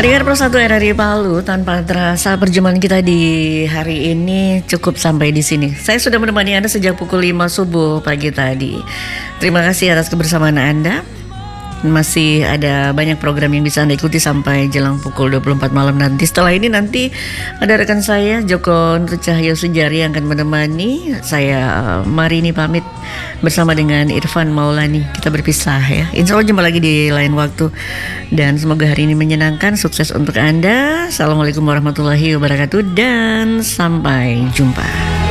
Pendengar Persatu RRI Palu, tanpa terasa perjumpaan kita di hari ini cukup sampai di sini. Saya sudah menemani Anda sejak pukul 5 subuh pagi tadi. Terima kasih atas kebersamaan Anda. Masih ada banyak program yang bisa Anda ikuti sampai jelang pukul 24 malam nanti. Setelah ini nanti ada rekan saya Joko Nur Cahyo Sejari yang akan menemani saya. Marini pamit bersama dengan Irfan Maulani. Kita berpisah ya. Insya Allah jumpa lagi di lain waktu. Dan semoga hari ini menyenangkan. Sukses untuk Anda. Assalamualaikum warahmatullahi wabarakatuh dan sampai jumpa.